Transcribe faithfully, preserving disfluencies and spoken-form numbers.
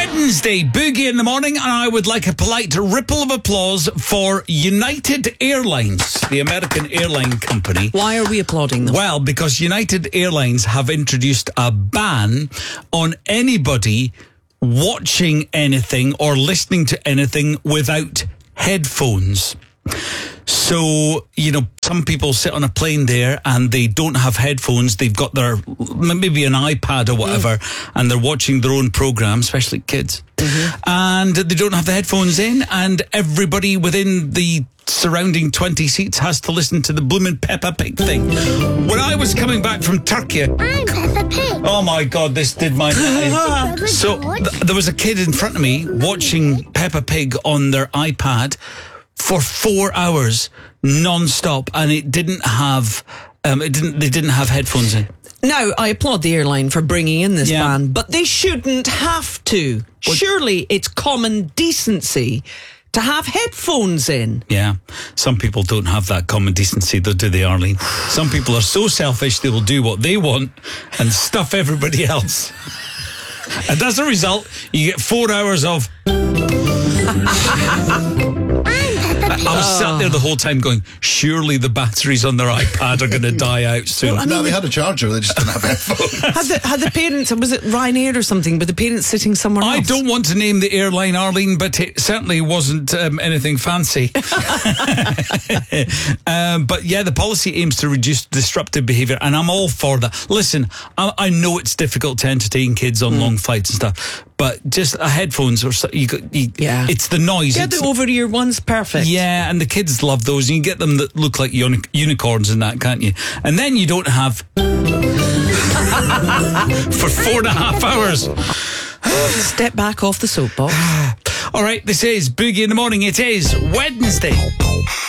Wednesday, Boogie in the morning, and I would like a polite ripple of applause for United Airlines, the American airline company. Why are we applauding them? Well, because United Airlines have introduced a ban on anybody watching anything or listening to anything without headphones. So, you know, some people sit on a plane there and they don't have headphones. They've got their, maybe an iPad or whatever, mm. and they're watching their own program, especially kids. Mm-hmm. And they don't have the headphones in, and everybody within the surrounding twenty seats has to listen to the bloomin' Peppa Pig thing. When I was coming back from Turkey... I'm Peppa Pig. Oh my God, this did my... So th- there was a kid in front of me watching Peppa Pig on their iPad for four hours non-stop, and it didn't have um, it didn't they didn't have headphones in. Now, I applaud the airline for bringing in this yeah. ban, but they shouldn't have to. What? Surely it's common decency to have headphones in. Yeah, some people don't have that common decency, though, do they, Arlene? Some people are so selfish they will do what they want and stuff everybody else. And as a result, you get four hours of... I was sat there the whole time going, surely the batteries on their iPad are going to die out soon. Well, I mean, no, they had a charger, they just didn't have headphones. Had the, had the parents, was it Ryanair or something, but the parents sitting somewhere else? I don't want to name the airline, Arlene, but it certainly wasn't um, anything fancy. um, but yeah, the policy aims to reduce disruptive behaviour, and I'm all for that. Listen, I, I know it's difficult to entertain kids on mm. long flights and stuff, but just a headphones or so, you, you, yeah. it's the noise. Yeah, it's, the over-ear one's perfect. Yeah, and the kids love those. You can get them that look like uni- unicorns and that, can't you? And then you don't have for four and a half hours. Step back off the soapbox. All right, this is Boogie in the Morning. It is Wednesday.